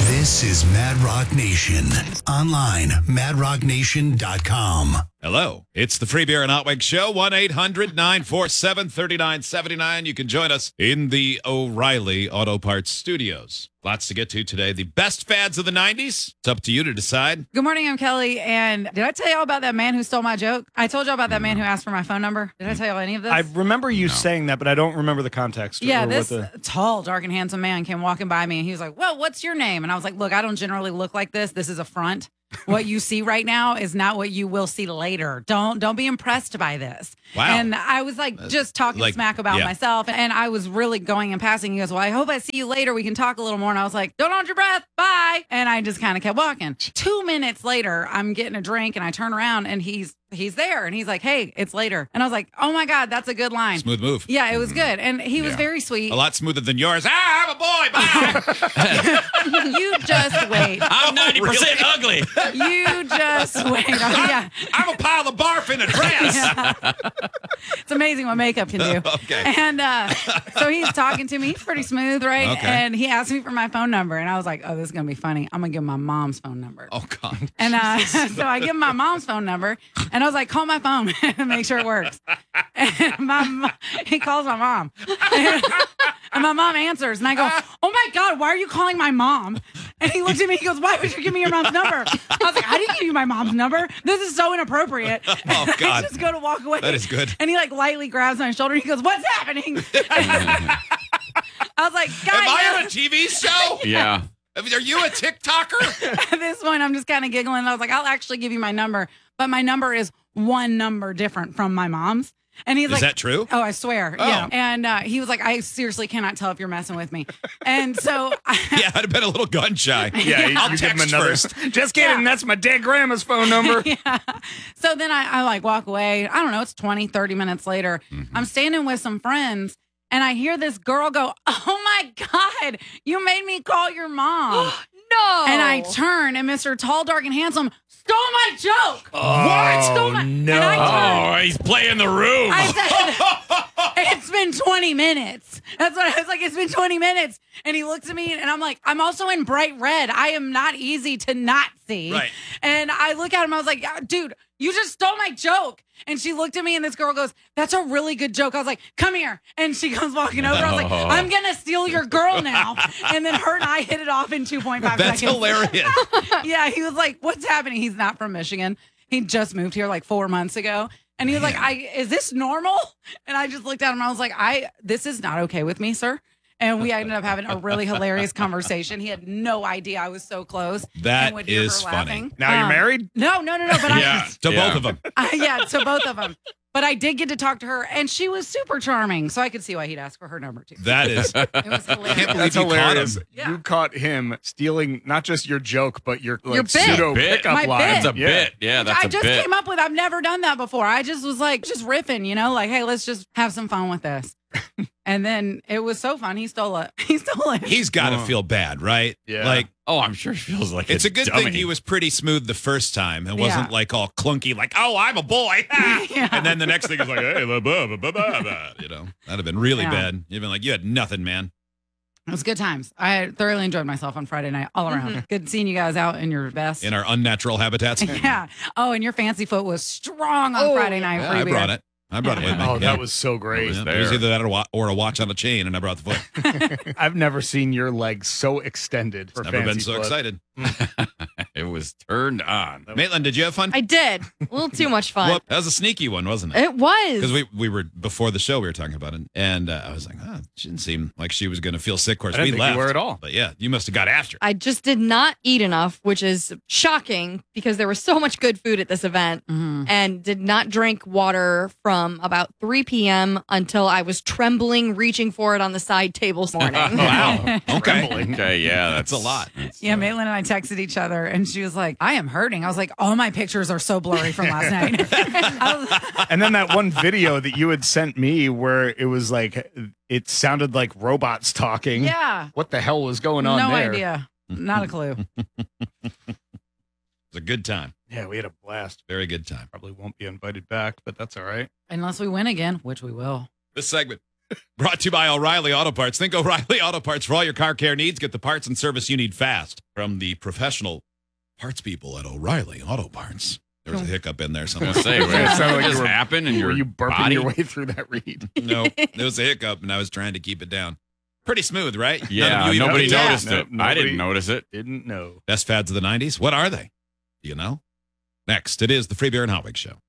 This is Mad Rock Nation. Online, madrocknation.com. Hello, it's the Free Beer and Hot Wings Show, 1-800-947-3979. You can join us in the O'Reilly Auto Parts Studios. Lots to get to today. The best fads of the 90s. It's up to you to decide. Good morning, I'm Kelly. And did I tell y'all about that man who stole my joke? I told y'all about that man who asked for my phone number. Did I tell y'all any of this? I remember you saying that, but I don't remember the context. Yeah, or this what the... tall, dark, and handsome man came walking by me, and he was like, well, what's your name? And I was like, look, I don't generally look like this. This is a front. What you see right now is not what you will see later. Don't be impressed by this. Wow. And I was like just talking smack about myself, and I was really going and passing. He goes, well, I hope I see you later. We can talk a little more. And I was like, don't hold your breath. Bye. And I just kind of kept walking. 2 minutes later, I'm getting a drink, and I turn around, and he's there, and he's like, hey, it's later. And I was like, oh my God, that's a good line. Smooth move. Yeah, it was good. And he was very sweet. A lot smoother than yours. I'm a boy. Bye. You just wait. I'm 90% ugly. You just wait. Oh, yeah. I'm a pile of barf in a dress. Yeah. It's amazing what makeup can do. Okay. And so he's talking to me. He's pretty smooth, right? Okay. And he asked me for my phone number. And I was like, oh, this is going to be funny. I'm going to give him my mom's phone number. Oh, God. And so I give him my mom's phone number. And I was like, call my phone and make sure it works. And he calls my mom. And my mom answers. And I go, oh, my God, why are you calling my mom? And he looked at me. He goes, why would you give me your mom's number? I was like, I didn't give you my mom's number. This is so inappropriate. Oh, And God. I just go to walk away. That is good. And he lightly grabs my shoulder. He goes, what's happening? I was like, guys. Am I on a TV show? Yeah. Are you a TikToker? At this point, I'm just kind of giggling. I was like, I'll actually give you my number. But my number is one number different from my mom's. And he's Is like, that true? Oh, I swear. Oh. Yeah. And he was like, I seriously cannot tell if you're messing with me. And so Yeah, I'd have been a little gun shy. Yeah, I'll you give him text another. first. Just kidding. Yeah. That's my dead grandma's phone number. yeah. So then I like walk away. I don't know. It's 20, 30 minutes later. I'm standing with some friends. And I hear this girl go, oh, my God, you made me call your mom. No. And I turn, and Mr. Tall, Dark, and Handsome stole my joke. What? Stole my, No. And I turned. Oh, he's playing the room. I said, it's been 20 minutes. That's what I was like. It's been 20 minutes. And he looks at me, and I'm like, I'm also in bright red. I am not easy to not see. Right. And I look at him. I was like, dude, you just stole my joke. And she looked at me, and this girl goes, that's a really good joke. I was like, come here. And she comes walking over. I was like, I'm going to steal your girl now. And then her and I hit it off in 2.5 That's seconds. hilarious. Yeah, he was like, what's happening? He's not from Michigan. He just moved here like 4 months ago. And he was like, is this normal? And I just looked at him. I was like, this is not okay with me, sir. And we ended up having a really hilarious conversation. He had no idea I was so close. That and would hear is her funny. laughing. Now you're married? No. But Yeah. To both of them. to both of them. But I did get to talk to her, and she was super charming. So I could see why he'd ask for her number, too. That is. It was hilarious. believe That's you caught hilarious. him. Yeah. You caught him stealing not just your joke, but your bit. pseudo Bit. pickup My line. bit. That's a bit. Yeah, that's I a just bit. came up with, I've never done that before. I just was like, just riffing, like, hey, let's just have some fun with this. And then it was so fun. He stole it. He's got to feel bad, right? Yeah. Like, Oh, I'm sure he feels like it's a good dummy. thing he was pretty smooth the first time. It wasn't Yeah. like all clunky, like, oh, I'm a boy. Yeah. And then the next thing is like, hey, blah, blah, blah, blah, blah. That'd have been really Yeah. bad. You'd been like, you had nothing, man. It was good times. I thoroughly enjoyed myself on Friday night all around. Good seeing you guys out in your best. In our unnatural habitats. Yeah. Oh, and your fancy foot was strong on Friday night. Yeah, Free I beer. brought it. I brought it with me. Oh, Yeah. that was so great. was Yeah, there. it was either that or a watch on a chain, and I brought the foot. I've never seen your legs so extended for Never been fancy so foot. excited. It was turned on. Maitland, did you have fun? I did. A little too much fun. Well, that was a sneaky one, wasn't it? It was. Because we were before the show, we were talking about it, and I was like, she didn't seem like she was going to feel sick. Of course, I didn't we think left you were at all. But yeah, you must have got after. I just did not eat enough, which is shocking because there was so much good food at this event, and did not drink water from about 3 p.m. until I was trembling, reaching for it on the side table this morning. Wow. Okay. Okay, yeah, That's a lot. Yeah, Maitland and I texted each other, and she was like, I am hurting. I was like, all my pictures are so blurry from last night. I was, And then that one video that you had sent me where it was like, it sounded like robots talking. yeah. What the hell was going on No there? idea. Not a clue. It was a good time. Yeah, we had a blast. Very good time. Probably won't be invited back, but that's all right. Unless we win again, which we will. This segment Brought to you by O'Reilly Auto Parts. Think O'Reilly Auto Parts for all your car care needs. Get the parts and service you need fast from the professional parts people at O'Reilly Auto Parts. There was a hiccup in there I somewhere. was gonna say, It what sounded like just you were- happened in Were your you burping body? your way through that read? No, there was a hiccup, and I was trying to keep it down. Pretty smooth, right? None Yeah, of you even nobody noticed. noticed No, it. I didn't nobody- notice it. Didn't know. Best fads of the 90s? What are they? Do you know? Next, it is the Free Beer and Hot Wings Show.